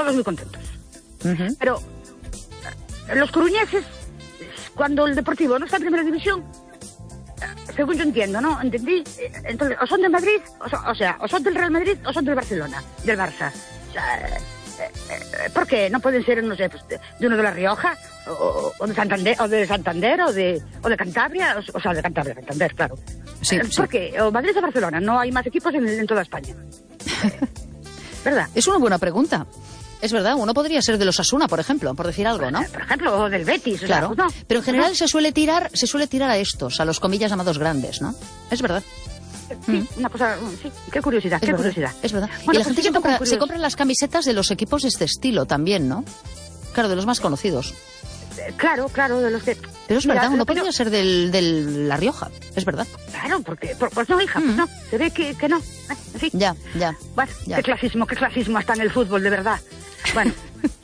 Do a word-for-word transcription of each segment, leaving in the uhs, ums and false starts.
todos muy contentos. Uh-huh. Pero los coruñeses, cuando el Deportivo no está en primera división, según yo entiendo, ¿no? Entendí, entonces, o son de Madrid, o, so, o sea, o son del Real Madrid, o son del Barcelona, del Barça. O sea, eh, eh, ¿por qué no pueden ser, no sé, pues, de, de uno de La Rioja, o, o de Santander, o de Santander, o de, o de Cantabria, o, o sea, de Cantabria, Santander, claro. Sí, eh, sí. ¿Por qué? O Madrid o Barcelona, no hay más equipos en, en toda España. ¿Verdad? Es una buena pregunta. Es verdad, uno podría ser de los Osasuna, por ejemplo, por decir algo, ¿no? Por ejemplo, o del Betis. Claro, o sea, pues no. pero en general no. se suele tirar se suele tirar a estos, a los comillas llamados grandes, ¿no? Es verdad. Sí, Mm. una cosa, sí, qué curiosidad, Es qué verdad, curiosidad. es verdad. Bueno, y la pues gente sí, se yo compra, tampoco se curioso. compra las camisetas de los equipos de este estilo también, ¿no? Claro, de los más conocidos. Eh, Claro, claro, de los que... Pero es Mira, verdad, uno lo que podría yo- ser del, del La Rioja, es verdad. Claro, porque... por- Pues no, hija, pues Mm. no. Se ve que, que no. Eh, en fin. Ya, ya. Bueno, ya. qué clasismo, qué clasismo hasta en el fútbol, de verdad. Bueno.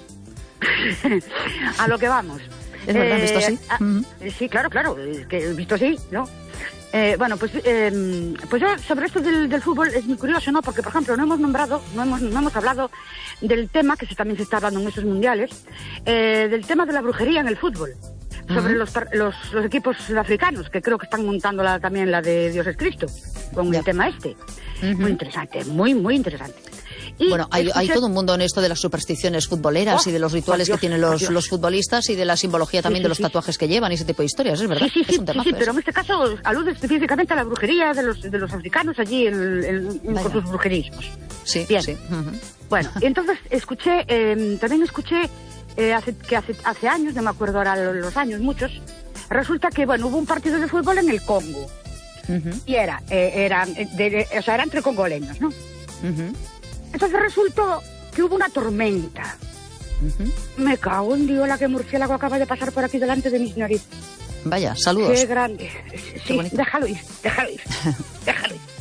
A lo que vamos. Es verdad, visto así. ah, Ujú. Sí, claro, claro, es que visto así, ¿no? Eh, bueno, pues eh, pues yo sobre esto del, del fútbol es muy curioso, ¿no? Porque, por ejemplo, no hemos nombrado, no hemos, no hemos hablado del tema, que se, también se está hablando en estos mundiales, eh, del tema de la brujería en el fútbol. Sobre Ujú. los, par- los, los equipos africanos, que creo que están montando la, también la de Dios es Cristo, con Ya. el tema este. Ujú. Muy interesante, muy, muy interesante. Y Bueno, hay, hay escuché- todo un mundo en esto de las supersticiones futboleras Oh, y de los rituales por Dios, que tienen por los, Dios. los futbolistas y de la simbología también sí, de los sí. tatuajes que llevan y ese tipo de historias, es verdad. Sí, sí, sí, es un sí, temazo sí, pero ese. en este caso alude específicamente a la brujería de los, de los africanos allí en, en- en- Vaya. con sus brujerismos. Sí, Bien. sí. Ujú. Bueno, y entonces escuché, eh, también escuché eh, hace, que hace, hace años, no me acuerdo ahora los años, muchos, resulta que, bueno, hubo un partido de fútbol en el Congo, Ujú. y era, eh, eran, eh, de, de- o sea, era entre congoleños, ¿no? Ujú. Entonces resultó que hubo una tormenta. Ujú. Me cago en Dios, la que murciélago acaba de pasar por aquí delante de mis narices. Vaya, saludos. Qué grande. Sí, bonito. déjalo ir, déjalo ir, déjalo ir.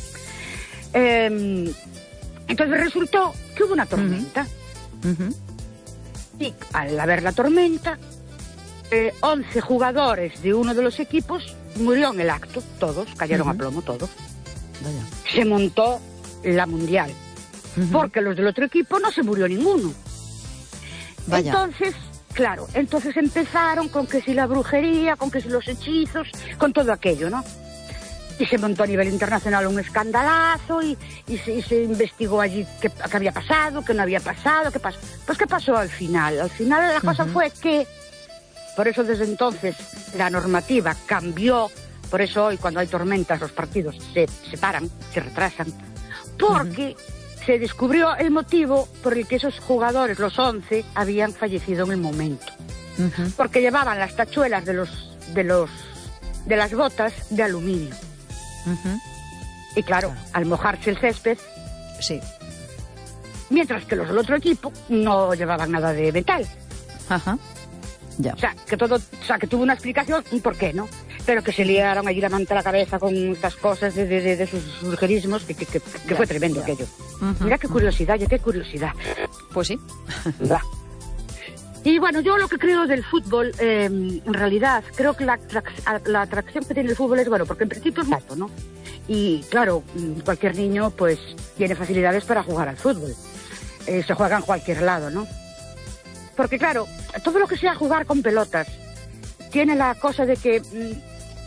Eh, entonces resultó que hubo una tormenta. Ujú. Y al haber la tormenta, eh, once jugadores de uno de los equipos murió en el acto. Todos, cayeron Ujú. a plomo, todos. Vaya. Se montó la mundial. Ujú. Porque los del otro equipo no se murió ninguno. Vaya. Entonces, claro, entonces empezaron con que si la brujería, con que si los hechizos, con todo aquello, ¿no? Y se montó a nivel internacional un escandalazo y, y, se, y se investigó allí qué, qué había pasado, qué no había pasado, qué pasó. Pues qué pasó al final. Al final la cosa Ujú. fue que, por eso desde entonces la normativa cambió, por eso hoy cuando hay tormentas los partidos se separan, se retrasan, porque se descubrió el motivo por el que esos jugadores, los once, habían fallecido en el momento. Ujú. Porque llevaban las tachuelas de los de los de las botas de aluminio. Ujú. Y claro, al mojarse el césped, Sí. mientras que los del otro equipo no llevaban nada de metal. Ajá. Ya. O sea, que todo, o sea, que tuvo una explicación, ¿y por qué no? Pero que se liaron allí la manta a la cabeza con estas cosas de, de, de, de sus brujerismos, que, que, que, que Ya, fue tremendo ya. aquello. Ujú. Mira qué curiosidad, ya qué curiosidad. Pues sí. ¿Verdad? Y bueno, yo lo que creo del fútbol, eh, en realidad, creo que la, atrac- la atracción que tiene el fútbol es, bueno, porque en principio es barato, ¿no? Y claro, mm, cualquier niño, pues, tiene facilidades para jugar al fútbol. Eh, se juega en cualquier lado, ¿no? Porque claro, todo lo que sea jugar con pelotas tiene la cosa de que, mm,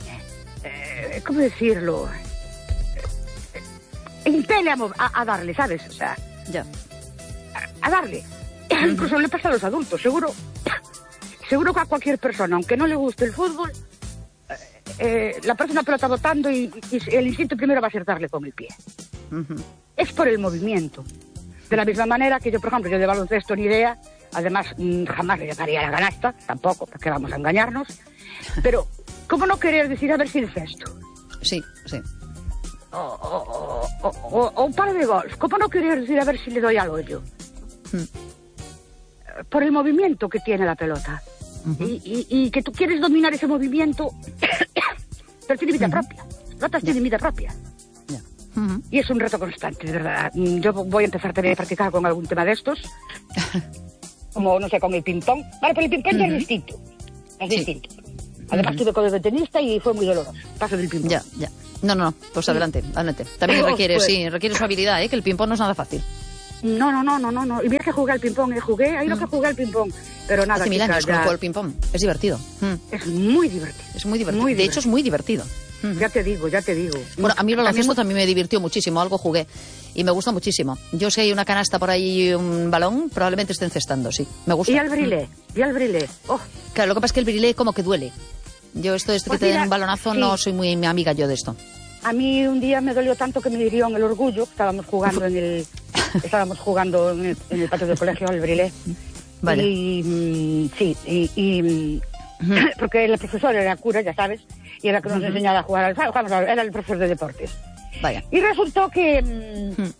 eh, ¿cómo decirlo? Eh, impele a, mov- a, a darle, ¿sabes? O sea, Ya. a darle. Incluso le pasa a los adultos, seguro. Seguro que a cualquier persona, aunque no le guste el fútbol, eh, eh, la persona pelota botando y, y el instinto primero va a ser darle con el pie. Ujú. Es por el movimiento. De la misma manera que yo, por ejemplo, yo de baloncesto ni idea, además mm, jamás le llegaría a la canasta, tampoco, porque vamos a engañarnos. Pero, ¿cómo no querer decir a ver si el cesto? Sí, sí. O, o, o, o, o un par de golf, ¿cómo no querer decir a ver si le doy al hoyo? Mm. Por el movimiento que tiene la pelota. Ujú. y, y, y que tú quieres dominar ese movimiento, pero tiene vida Ujú. propia. Las pelotas Ya. tienen vida propia. Ya. Ujú. Y es un reto constante, de verdad. Mm, Yo voy a empezar también a practicar con algún tema de estos. Como, no sé, con el ping-pong. Vale, pero el ping-pong ya es Ujú. distinto. Es Sí. distinto. Además, Ujú. tuve con el tenista y fue muy doloroso. Paso del ping-pong. Ya, ya. No, no, no. Pues adelante, adelante. También Oh, requiere, pues. sí, requiere su habilidad, ¿eh? Que el ping-pong no es nada fácil. No, no, no, no, no, no. Y mira que jugué al ping-pong, ¿eh? Jugué, ahí lo que jugué al ping-pong. Pero nada, Hace mil chica, años que ya... no juego al ping-pong. Es divertido. Mm. Es muy divertido. Es muy divertido. Muy de divertido. hecho, es muy divertido. Mm. Ya te digo, ya te digo. Bueno, a mí el baloncesto también... también me divirtió muchísimo, algo jugué. Y me gusta muchísimo. Yo sé, hay una canasta por ahí y un balón, probablemente esté encestando, sí. Me gusta. Y al brilé, mm. y al brilé. Oh. Claro, lo que pasa es que el brilé como que duele. Yo esto de este Pues que te mira, den un balonazo sí. no soy muy mi amiga yo de esto. A mí un día me dolió tanto que me hirió en el orgullo. Estábamos jugando en el, estábamos jugando en el, en el patio del colegio al brilé. Vale. Y mm, sí, y, y uh-huh. porque el profesor era cura, ya sabes, y era que nos uh-huh. enseñaba a jugar al fútbol, era el profesor de deportes. Vaya. Y resultó que, mm, uh-huh.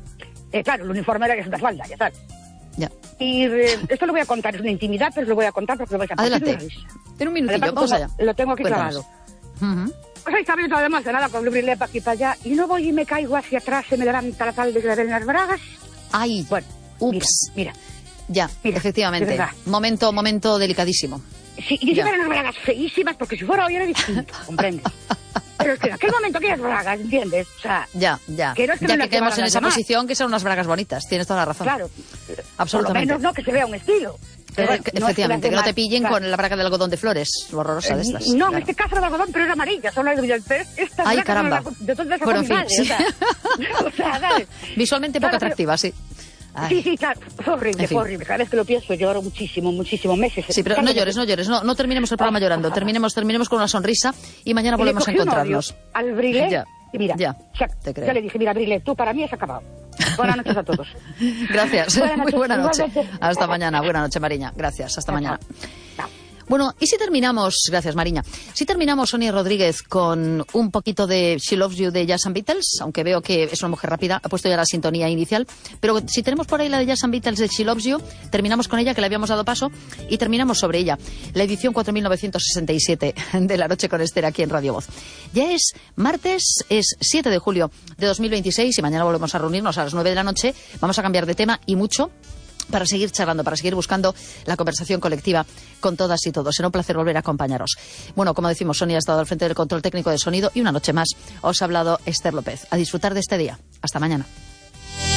eh, claro, el uniforme era que es una falda, ya sabes. Ya. Y eh, esto lo voy a contar, es una intimidad, pero lo voy a contar porque lo vais a pasar. Adelante. En un minutillo, Además, vamos allá. Lo tengo aquí Cuéntanos. clavado. Uh-huh. Pues ahí está viendo además de nada con el brilé para aquí para allá, y no voy y me caigo hacia atrás, se me levanta la tal de clavel en las bragas. Ay, bueno, ups. Mira, mira. Ya, mira, efectivamente. Momento, momento delicadísimo. Sí, y encima eran unas bragas feísimas, porque si fuera hoy era distinto, ¿comprendes? Pero es que en aquel momento aquellas bragas, ¿entiendes? O sea, ya, ya. Que no es que ya no que quedamos en esa demás. posición, que son unas bragas bonitas, tienes toda la razón. Claro. Absolutamente. Por lo menos no, que se vea un estilo. Pero, bueno, efectivamente, no es que, que no te pillen claro. con la braga de algodón de flores, horrorosa de estas. No, claro. en este caso era de algodón, pero era amarilla, son las de estas Ay, caramba. De todas esas bueno, en fin, animales, sí. o sea, o sea, ¿sabes? Visualmente poco claro, atractiva, sí. Ay. Sí, sí, claro, fue horrible, en fin. fue horrible. Cada vez que lo pienso lloro muchísimo, muchísimo, meses. Sí, pero no llores, no llores, no, no terminemos el programa llorando, terminemos, terminemos con una sonrisa y mañana volvemos a encontrarnos. Al brilé, ya, y mira, ya, ya, te creo. ya le dije, mira, brilé, tú para mí has acabado. Buenas noches a todos. Gracias, buenas muy noches, buena noche. Igualmente. Hasta mañana, buena noche, Mariña. Gracias, hasta Chao, mañana. chao. Bueno, y si terminamos, gracias Mariña, si terminamos, Sonia Rodríguez, con un poquito de She Loves You de Jazz and Beatles, aunque veo que es una mujer rápida, ha puesto ya la sintonía inicial, pero si tenemos por ahí la de Jazz and Beatles de She Loves You, terminamos con ella, que le habíamos dado paso, y terminamos sobre ella, la edición cuatro mil novecientos sesenta y siete de La Noche con Esther aquí en Radio Voz. Ya es martes, es siete de julio de dos mil veintiséis y mañana volvemos a reunirnos a las nueve de la noche, vamos a cambiar de tema y mucho, para seguir charlando, para seguir buscando la conversación colectiva con todas y todos. Será un placer volver a acompañaros. Bueno, como decimos, Sonia ha estado al frente del control técnico de sonido y una noche más os ha hablado Esther López. A disfrutar de este día. Hasta mañana.